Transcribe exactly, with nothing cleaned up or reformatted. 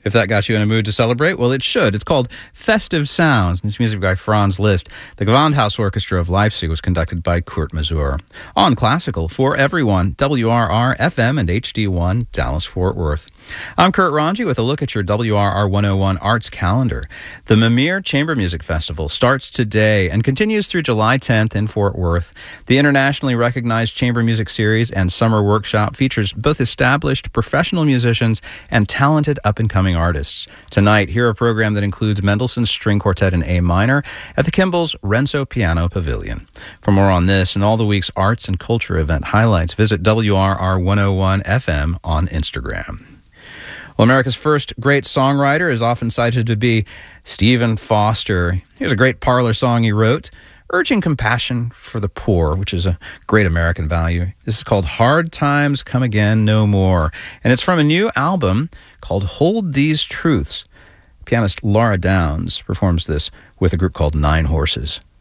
If that got you in a mood to celebrate, well, it should. It's called Festive Sounds. It's music by Franz Liszt. The Gewandhaus Orchestra of Leipzig was conducted by Kurt Masur. On Classical for everyone, W R R, F M, and H D one, Dallas-Fort Worth. I'm Kurt Ranji with a look at your W R R one oh one Arts Calendar. The Mimir Chamber Music Festival starts today and continues through July tenth in Fort Worth. The internationally recognized Chamber Music Series and Summer Workshop features both established professional musicians and talented up-and-coming artists. Tonight, hear a program that includes Mendelssohn's String Quartet in A minor at the Kimball's Renzo Piano Pavilion. For more on this and all the week's arts and culture event highlights, visit W R R one oh one F M on Instagram. Well, America's first great songwriter is often cited to be Stephen Foster. Here's a great parlor song he wrote, urging compassion for the poor, which is a great American value. This is called Hard Times Come Again No More, and it's from a new album called Hold These Truths. Pianist Laura Downs performs this with a group called Nine Horses.